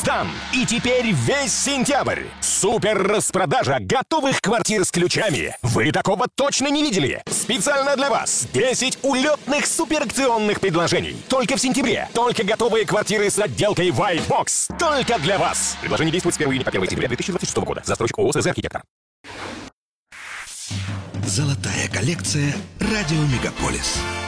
сдан. И теперь весь сентябрь. Супер распродажа готовых квартир с ключами. Вы такого точно не видели. Специально для вас 10 улетных суперакционных предложений. Только в сентябре. Только готовые квартиры с отделкой White Box. Только для вас. Предложение действует с 1 июня по 1 сентября 2026 года. Застройщик ООО «СЗ Архитектор». Золотая коллекция «Радио Мегаполис».